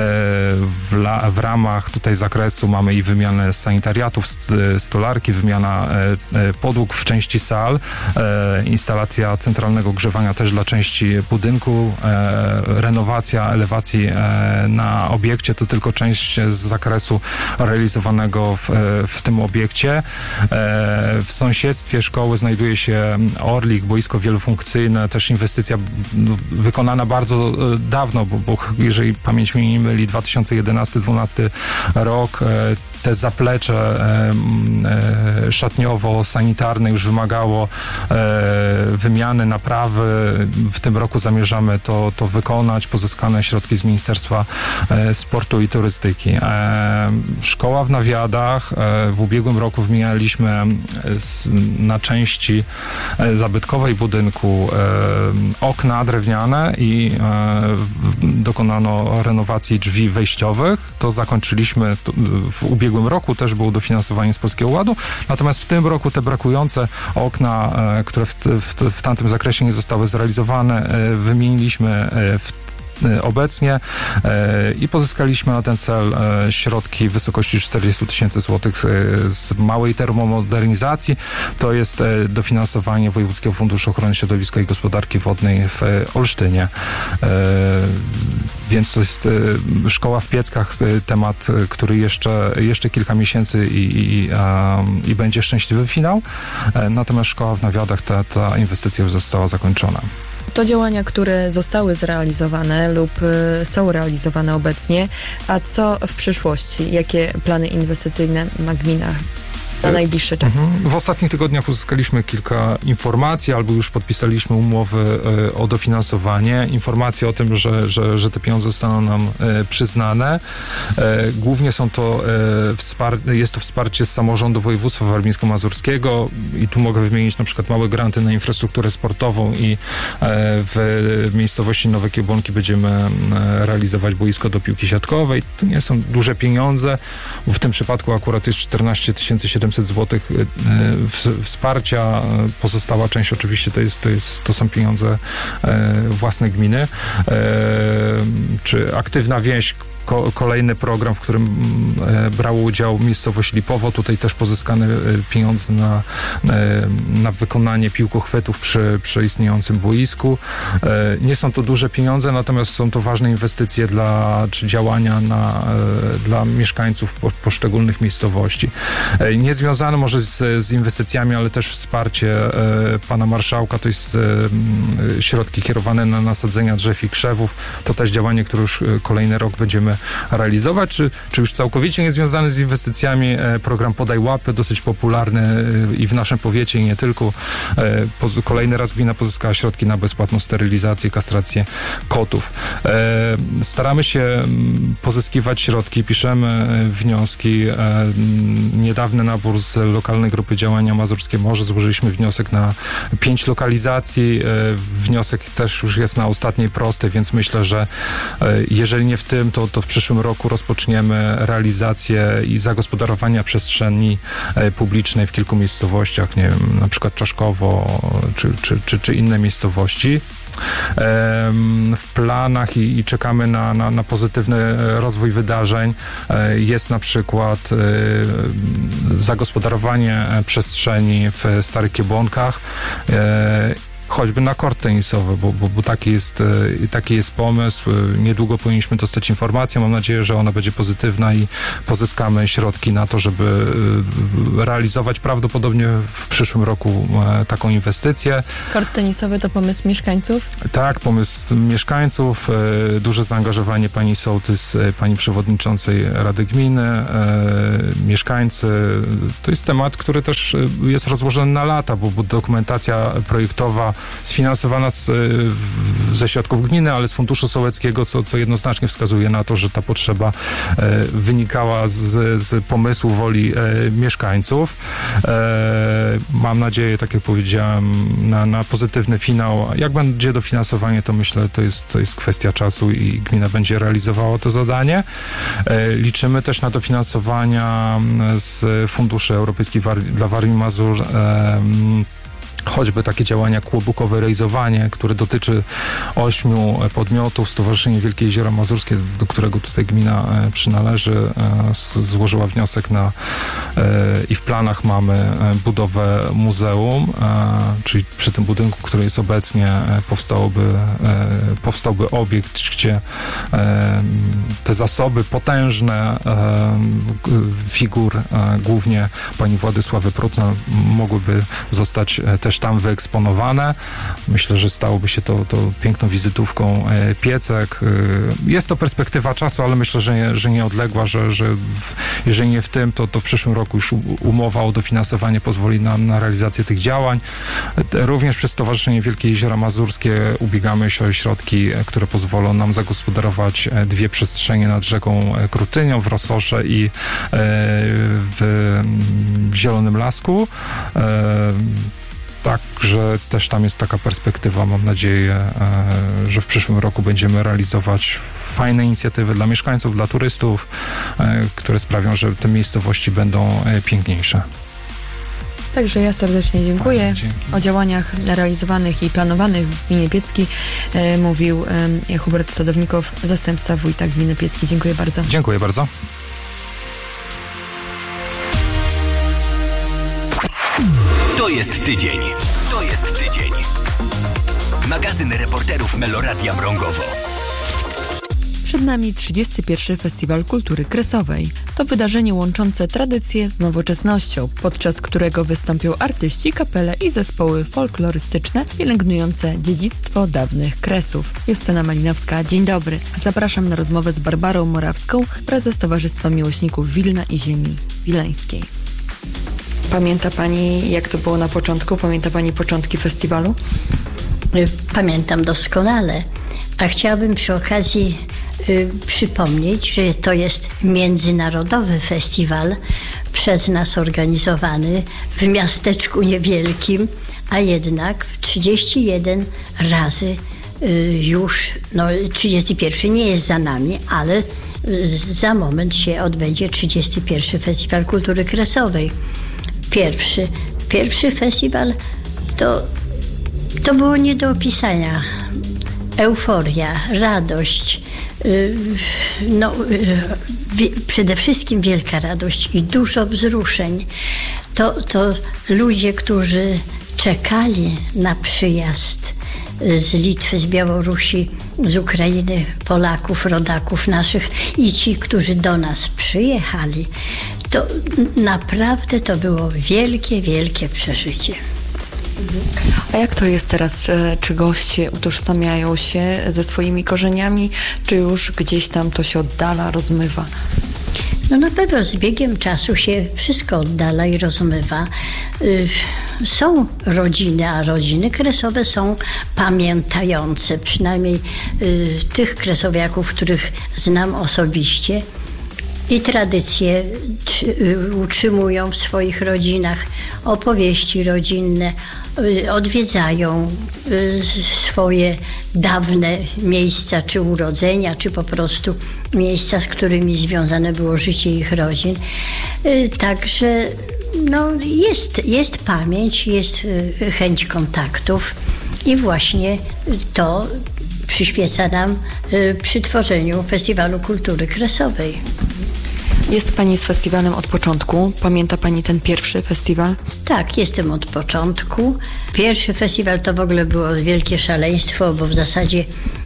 W ramach tutaj zakresu mamy i wymianę sanitariatów, stolarki, wymiana podłóg w części sal, instalacja centralnego grzewania też dla części budynku, renowacja elewacji na obiekcie to tylko część z zakresu realizowanego w tym obiekcie. W sąsiedztwie szkoły znajduje się Orlik, boisko wielofunkcyjne, też inwestycja wykonana bardzo dawno, bo jeżeli pamięć mnie nie myli, 2011-2012 rok, te zaplecze szatniowo-sanitarne już wymagało wymiany, naprawy. W tym roku zamierzamy to wykonać. Pozyskane środki z Ministerstwa Sportu i Turystyki. Szkoła w Nawiadach. W ubiegłym roku wymienialiśmy na części zabytkowej budynku okna drewniane i dokonano renowacji drzwi wejściowych. To zakończyliśmy w ubiegłym roku, też było dofinansowanie z Polskiego Ładu, natomiast w tym roku te brakujące okna, które w tamtym zakresie nie zostały zrealizowane, wymieniliśmy obecnie i pozyskaliśmy na ten cel środki w wysokości 40 000 złotych z małej termomodernizacji. To jest dofinansowanie Wojewódzkiego Funduszu Ochrony Środowiska i Gospodarki Wodnej w Olsztynie. Więc to jest szkoła w Pieckach, temat, który jeszcze kilka miesięcy i będzie szczęśliwy finał. Natomiast szkoła w Nawiadach, ta inwestycja już została zakończona. To działania, które zostały zrealizowane lub są realizowane obecnie, a co w przyszłości? Jakie plany inwestycyjne ma gmina na najbliższy czas? W ostatnich tygodniach uzyskaliśmy kilka informacji, albo już podpisaliśmy umowy o dofinansowanie. Informacje o tym, że te pieniądze zostaną nam przyznane. Głównie jest to wsparcie z samorządu województwa warmińsko-mazurskiego i tu mogę wymienić na przykład małe granty na infrastrukturę sportową i w miejscowości Nowe Kiełbonki będziemy realizować boisko do piłki siatkowej. To nie są duże pieniądze. W tym przypadku akurat jest 14 700 złotych wsparcia. Pozostała część oczywiście to są pieniądze własne gminy. Czy Aktywna Wieś, kolejny program, w którym brało udział miejscowość Lipowo. Tutaj też pozyskane pieniądze na wykonanie piłkochwytów przy istniejącym boisku. Nie są to duże pieniądze, natomiast są to ważne inwestycje czy działania dla mieszkańców poszczególnych miejscowości. związane może z inwestycjami, ale też wsparcie pana marszałka, to jest środki kierowane na nasadzenia drzew i krzewów. To też działanie, które już kolejny rok będziemy realizować, czy już całkowicie niezwiązany z inwestycjami program Podaj Łapy, dosyć popularny i w naszym powiecie, i nie tylko. Kolejny raz gmina pozyskała środki na bezpłatną sterylizację, kastrację kotów. Staramy się pozyskiwać środki, piszemy wnioski. Niedawny nabór z lokalnej grupy działania Mazurskie Morze, złożyliśmy wniosek na 5 lokalizacji. Wniosek też już jest na ostatniej prostej, więc myślę, że jeżeli nie w tym, to w przyszłym roku rozpoczniemy realizację i zagospodarowania przestrzeni publicznej w kilku miejscowościach, nie wiem, na przykład Czaszkowo czy inne miejscowości. W planach i czekamy na pozytywny rozwój wydarzeń. Jest na przykład zagospodarowanie przestrzeni w Starych Kiebłonkach, choćby na kort tenisowy, bo taki jest pomysł. Niedługo powinniśmy dostać informację. Mam nadzieję, że ona będzie pozytywna i pozyskamy środki na to, żeby realizować prawdopodobnie w przyszłym roku taką inwestycję. Kort tenisowy to pomysł mieszkańców? Tak, pomysł mieszkańców. Duże zaangażowanie pani sołtys, pani przewodniczącej Rady Gminy, mieszkańcy. To jest temat, który też jest rozłożony na lata, bo dokumentacja projektowa sfinansowana ze środków gminy, ale z funduszu sołeckiego, co jednoznacznie wskazuje na to, że ta potrzeba wynikała z pomysłu, woli mieszkańców. Mam nadzieję, tak jak powiedziałem, na pozytywny finał. Jak będzie dofinansowanie, to myślę, to jest kwestia czasu i gmina będzie realizowała to zadanie. Liczymy też na dofinansowania z funduszy europejskich dla Warmii i Mazur, choćby takie działania kłobukowe rejzowanie, które dotyczy 8 podmiotów. Stowarzyszenie Wielkie Jeziora Mazurskie, do którego tutaj gmina przynależy, złożyła wniosek i w planach mamy budowę muzeum, czyli przy tym budynku, który jest obecnie, powstałby obiekt, gdzie te zasoby potężne figur, głównie pani Władysławy Prucna, mogłyby zostać też tam wyeksponowane. Myślę, że stałoby się to piękną wizytówką Piecek. Jest to perspektywa czasu, ale myślę, że nieodległa, że jeżeli nie w tym, to w przyszłym roku już umowa o dofinansowanie pozwoli nam na realizację tych działań. Również przez Stowarzyszenie Wielkie Jeziora Mazurskie ubiegamy się o środki, które pozwolą nam zagospodarować 2 przestrzenie nad rzeką Krutynią w Rososze i w Zielonym Lasku. Także też tam jest taka perspektywa. Mam nadzieję, że w przyszłym roku będziemy realizować fajne inicjatywy dla mieszkańców, dla turystów, które sprawią, że te miejscowości będą piękniejsze. Także ja serdecznie dziękuję. O działaniach realizowanych i planowanych w gminie Piecki mówił Hubert Sadownikow, zastępca wójta gminy Piecki. Dziękuję bardzo. Dziękuję bardzo. To jest tydzień. To jest tydzień. Magazyn reporterów Meloradia Mrągowo. Przed nami 31. Festiwal Kultury Kresowej. To wydarzenie łączące tradycję z nowoczesnością, podczas którego wystąpią artyści, kapele i zespoły folklorystyczne pielęgnujące dziedzictwo dawnych Kresów. Justyna Malinowska, dzień dobry. Zapraszam na rozmowę z Barbarą Morawską, prezes Towarzystwa Miłośników Wilna i Ziemi Wileńskiej. Pamięta Pani, jak to było na początku? Pamięta Pani początki festiwalu? Pamiętam doskonale, a chciałabym przy okazji przypomnieć, że to jest międzynarodowy festiwal przez nas organizowany w miasteczku niewielkim, a jednak 31 razy już, 31 nie jest za nami, ale za moment się odbędzie 31 Festiwal Kultury Kresowej. Pierwszy festiwal to było nie do opisania. Euforia, radość, przede wszystkim wielka radość i dużo wzruszeń. To ludzie, którzy czekali na przyjazd z Litwy, z Białorusi, z Ukrainy, Polaków, rodaków naszych i ci, którzy do nas przyjechali, to naprawdę to było wielkie, wielkie przeżycie. A jak to jest teraz? Czy goście utożsamiają się ze swoimi korzeniami, czy już gdzieś tam to się oddala, rozmywa? No na pewno z biegiem czasu się wszystko oddala i rozmywa. Są rodziny, a rodziny kresowe są pamiętające, przynajmniej tych kresowiaków, których znam osobiście i tradycje utrzymują w swoich rodzinach, opowieści rodzinne, odwiedzają swoje dawne miejsca, czy urodzenia, czy po prostu miejsca, z którymi związane było życie ich rodzin. Także jest pamięć, jest chęć kontaktów i właśnie to przyświeca nam przy tworzeniu Festiwalu Kultury Kresowej. Jest Pani z festiwalem od początku. Pamięta Pani ten pierwszy festiwal? Tak, jestem od początku. Pierwszy festiwal to w ogóle było wielkie szaleństwo, bo w zasadzie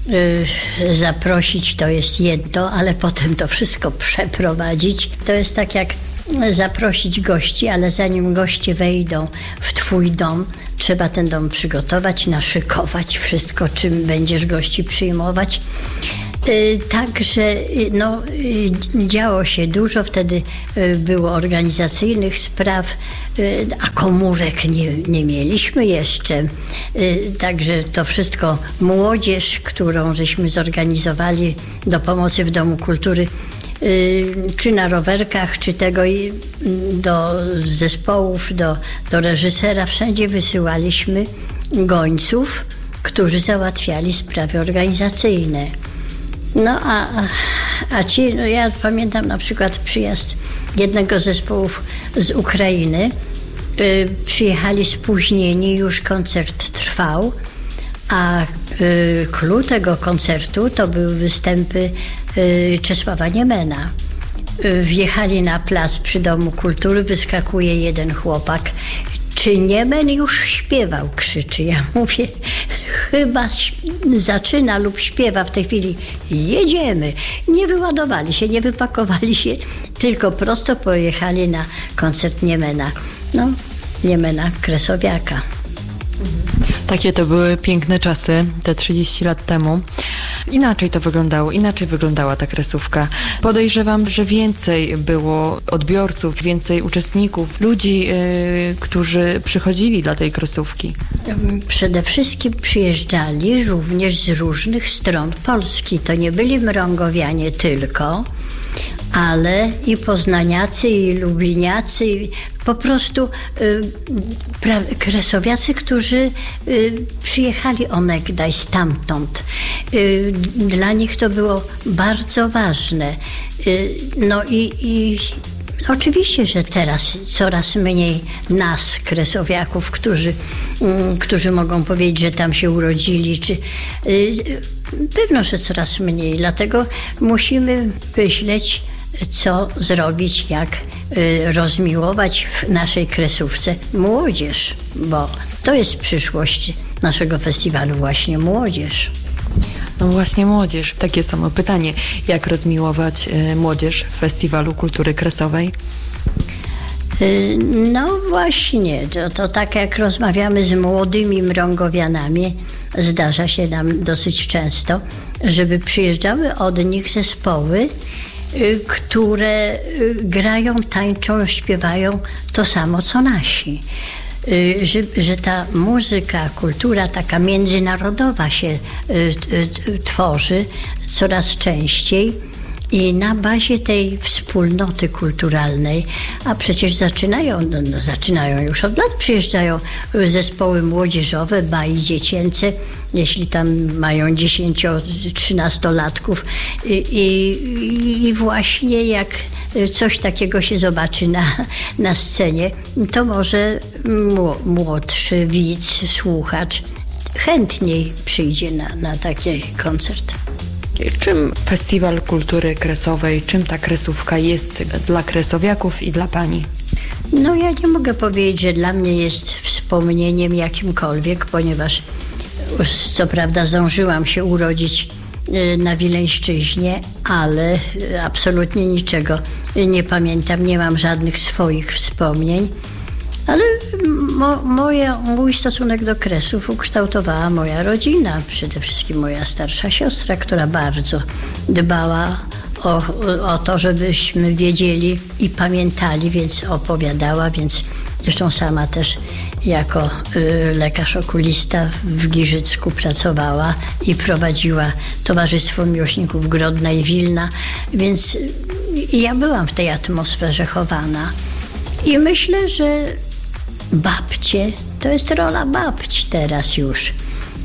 zaprosić to jest jedno, ale potem to wszystko przeprowadzić. To jest tak jak zaprosić gości, ale zanim goście wejdą w Twój dom, trzeba ten dom przygotować, naszykować wszystko, czym będziesz gości przyjmować. Także działo się dużo, wtedy było organizacyjnych spraw, a komórek nie mieliśmy jeszcze. Także to wszystko młodzież, którą żeśmy zorganizowali do pomocy w Domu Kultury, czy na rowerkach, czy tego do zespołów, do reżysera, wszędzie wysyłaliśmy gońców, którzy załatwiali sprawy organizacyjne. No a ja pamiętam na przykład przyjazd jednego z zespołów z Ukrainy. Przyjechali spóźnieni, już koncert trwał, a clou tego koncertu to były występy Czesława Niemena. Wjechali na plac przy Domu Kultury, wyskakuje jeden chłopak. Czy Niemen już śpiewał? Krzyczy. Ja mówię, chyba zaczyna lub śpiewa w tej chwili. Jedziemy. Nie wyładowali się, nie wypakowali się, tylko prosto pojechali na koncert Niemena. Niemena Kresowiaka. Takie to były piękne czasy, te 30 lat temu. Inaczej to wyglądało, inaczej wyglądała ta kresówka. Podejrzewam, że więcej było odbiorców, więcej uczestników, ludzi, którzy przychodzili dla tej kresówki. Przede wszystkim przyjeżdżali również z różnych stron Polski. To nie byli mrągowianie tylko, ale i poznaniacy, i lubliniacy, po prostu kresowiacy, którzy przyjechali onegdaj stamtąd. Dla nich to było bardzo ważne. I oczywiście, że teraz coraz mniej nas, kresowiaków, którzy mogą powiedzieć, że tam się urodzili, czy pewno, że coraz mniej. Dlatego musimy myśleć, co zrobić, jak rozmiłować w naszej kresówce młodzież, bo to jest przyszłość naszego festiwalu, właśnie młodzież. No właśnie młodzież. Takie samo pytanie. Jak rozmiłować młodzież w Festiwalu Kultury Kresowej? No właśnie, to tak jak rozmawiamy z młodymi mrągowianami, zdarza się nam dosyć często, żeby przyjeżdżały od nich zespoły, które grają, tańczą, śpiewają to samo, co nasi. Że ta muzyka, kultura taka międzynarodowa się tworzy coraz częściej i na bazie tej wspólnoty kulturalnej, a przecież zaczynają już od lat, przyjeżdżają zespoły młodzieżowe, baji dziecięce, jeśli tam mają 10-13-latków i właśnie jak coś takiego się zobaczy na scenie, to może młodszy widz, słuchacz chętniej przyjdzie na taki koncert. Czym Festiwal Kultury Kresowej, czym ta kresówka jest dla kresowiaków i dla Pani? No ja nie mogę powiedzieć, że dla mnie jest wspomnieniem jakimkolwiek, ponieważ co prawda zdążyłam się urodzić na Wileńszczyźnie, ale absolutnie niczego nie pamiętam, nie mam żadnych swoich wspomnień. Ale mój stosunek do Kresów ukształtowała moja rodzina, przede wszystkim moja starsza siostra, która bardzo dbała o to, żebyśmy wiedzieli i pamiętali, więc opowiadała, więc zresztą sama też jako lekarz okulista w Giżycku pracowała i prowadziła Towarzystwo Miłośników Grodna i Wilna, więc ja byłam w tej atmosferze chowana. I myślę, że babcie, to jest rola babci teraz już,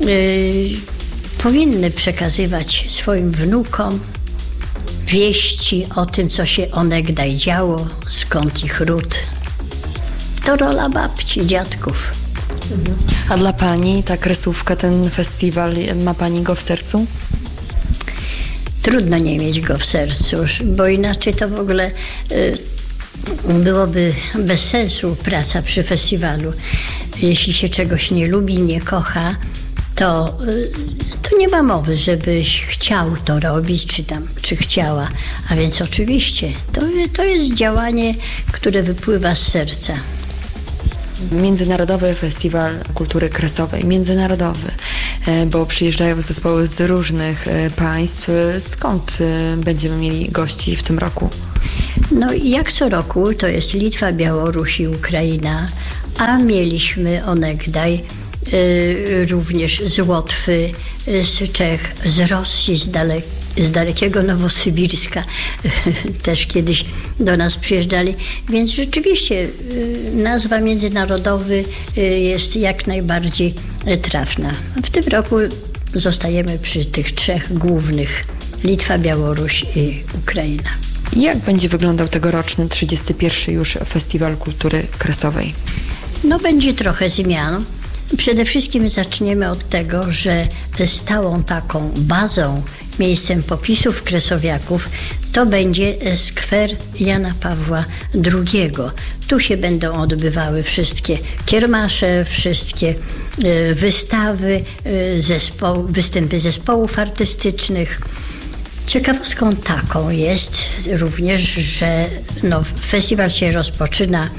powinny przekazywać swoim wnukom wieści o tym, co się onegdaj działo, skąd ich ród. To rola babci, dziadków. A dla pani ta kresówka, ten festiwal, ma pani go w sercu? Trudno nie mieć go w sercu, bo inaczej to w ogóle byłoby bez sensu praca przy festiwalu. Jeśli się czegoś nie lubi, nie kocha, to nie ma mowy, żebyś chciał to robić, czy chciała. A więc oczywiście to jest działanie, które wypływa z serca. Międzynarodowy Festiwal Kultury Kresowej. Międzynarodowy, bo przyjeżdżają zespoły z różnych państw. Skąd będziemy mieli gości w tym roku? No i jak co roku to jest Litwa, Białoruś i Ukraina, a mieliśmy onegdaj również z Łotwy, z Czech, z Rosji, z dalekiego Nowosybirska też kiedyś do nas przyjeżdżali, więc rzeczywiście nazwa międzynarodowy jest jak najbardziej trafna. W tym roku zostajemy przy tych trzech głównych: Litwa, Białoruś i Ukraina. Jak będzie wyglądał tegoroczny 31. już Festiwal Kultury Kresowej? No będzie trochę zmian. Przede wszystkim zaczniemy od tego, że stałą taką bazą, miejscem popisów kresowiaków to będzie skwer Jana Pawła II. Tu się będą odbywały wszystkie kiermasze, wszystkie wystawy, występy zespołów artystycznych. Ciekawostką taką jest również, że festiwal się rozpoczyna,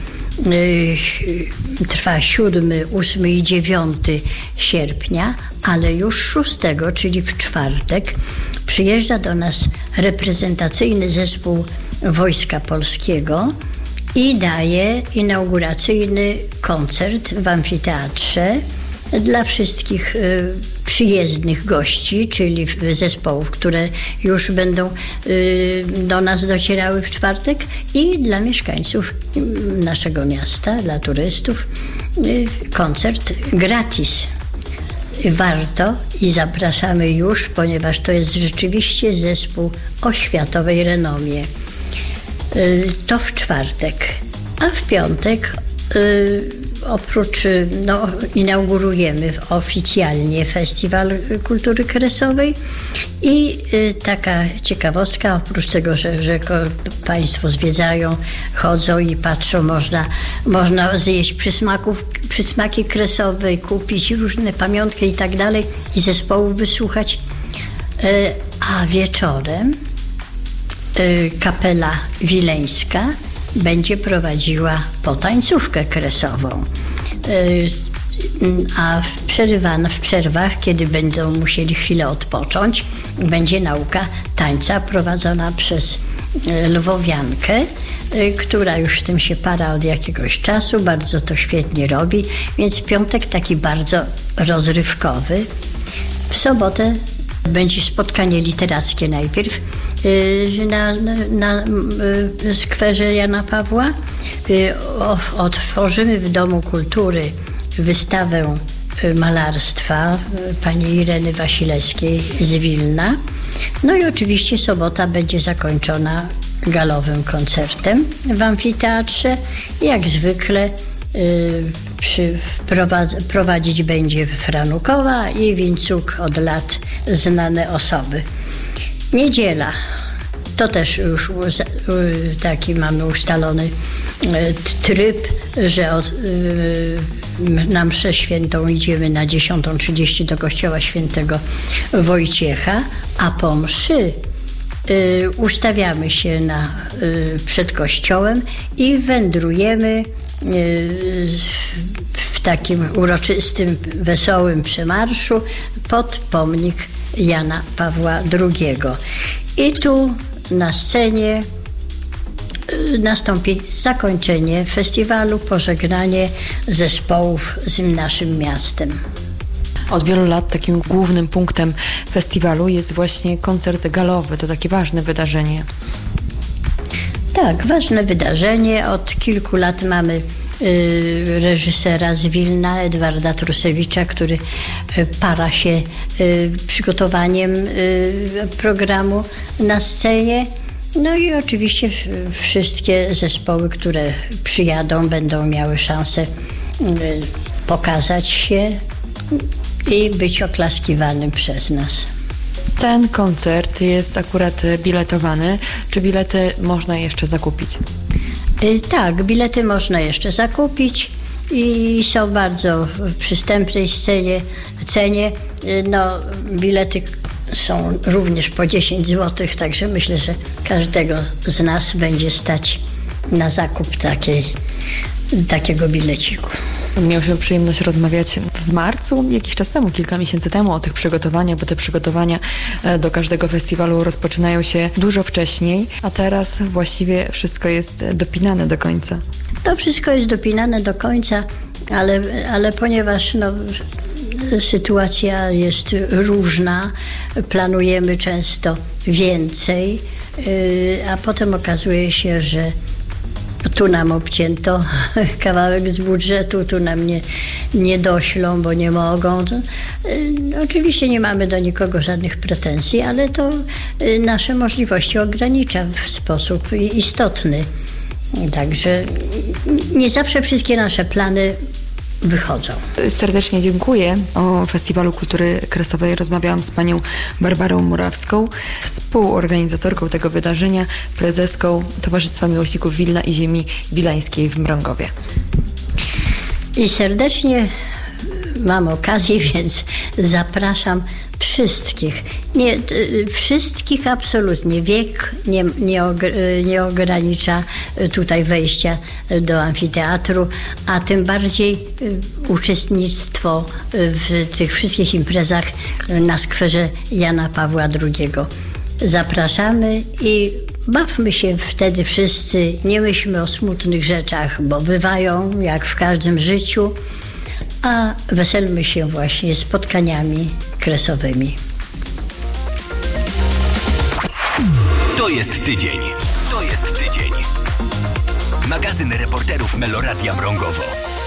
trwa 7, 8 i 9 sierpnia, ale już 6, czyli w czwartek, przyjeżdża do nas reprezentacyjny zespół Wojska Polskiego i daje inauguracyjny koncert w amfiteatrze dla wszystkich przyjezdnych gości, czyli zespołów, które już będą do nas docierały w czwartek, i dla mieszkańców naszego miasta, dla turystów, koncert gratis. Warto i zapraszamy już, ponieważ to jest rzeczywiście zespół o światowej renomie. To w czwartek, a w piątek oprócz, inaugurujemy oficjalnie Festiwal Kultury Kresowej i taka ciekawostka, oprócz tego, że Państwo zwiedzają, chodzą i patrzą, można zjeść przysmaki kresowe, kupić różne pamiątki i tak dalej i zespołów wysłuchać, a wieczorem kapela wileńska będzie prowadziła potańcówkę kresową. A w przerwach, kiedy będą musieli chwilę odpocząć, będzie nauka tańca prowadzona przez lwowiankę, która już tym się para od jakiegoś czasu, bardzo to świetnie robi, więc piątek taki bardzo rozrywkowy. W sobotę będzie spotkanie literackie najpierw na skwerze Jana Pawła. Otworzymy w Domu Kultury wystawę malarstwa pani Ireny Wasilewskiej z Wilna. No i oczywiście sobota będzie zakończona galowym koncertem w amfiteatrze. Jak zwykle prowadzić będzie Franukowa i Wincuk, od lat znane osoby. Niedziela To też już taki mamy ustalony tryb, że na mszę świętą idziemy na 10:30 do kościoła świętego Wojciecha, a po mszy ustawiamy się przed kościołem i wędrujemy w takim uroczystym, wesołym przemarszu pod pomnik Jana Pawła II. I tu na scenie nastąpi zakończenie festiwalu, pożegnanie zespołów z naszym miastem. Od wielu lat takim głównym punktem festiwalu jest właśnie koncert galowy. To takie ważne wydarzenie. Tak, ważne wydarzenie. Od kilku lat mamy reżysera z Wilna, Edwarda Trusewicza, który para się przygotowaniem programu na scenie. No i oczywiście wszystkie zespoły, które przyjadą, będą miały szansę pokazać się i być oklaskiwanym przez nas. Ten koncert jest akurat biletowany. Czy bilety można jeszcze zakupić? Tak, bilety można jeszcze zakupić i są bardzo w przystępnej cenie. No, bilety są również po 10 zł, także myślę, że każdego z nas będzie stać na zakup takiego bileciku. Miałyśmy przyjemność rozmawiać w marcu, jakiś czas temu, kilka miesięcy temu o tych przygotowaniach, bo te przygotowania do każdego festiwalu rozpoczynają się dużo wcześniej, a teraz właściwie wszystko jest dopinane do końca. To wszystko jest dopinane do końca, ale ponieważ sytuacja jest różna, planujemy często więcej, a potem okazuje się, że tu nam obcięto kawałek z budżetu, tu nam nie doślą, bo nie mogą. Oczywiście nie mamy do nikogo żadnych pretensji, ale to nasze możliwości ogranicza w sposób istotny. Także nie zawsze wszystkie nasze plany wychodzą. Serdecznie dziękuję. O Festiwalu Kultury Kresowej rozmawiałam z panią Barbarą Murawską, współorganizatorką tego wydarzenia, prezeską Towarzystwa Miłośników Wilna i Ziemi Wileńskiej w Mrągowie. I serdecznie mam okazję, więc zapraszam wszystkich. Wszystkich absolutnie. Wiek nie ogranicza tutaj wejścia do amfiteatru, a tym bardziej uczestnictwo w tych wszystkich imprezach na skwerze Jana Pawła II. Zapraszamy i bawmy się wtedy wszyscy. Nie myślmy o smutnych rzeczach, bo bywają jak w każdym życiu, a weselmy się właśnie spotkaniami kresowymi. To jest tydzień. To jest tydzień. Magazyn reporterów Meloradia Mrągowo.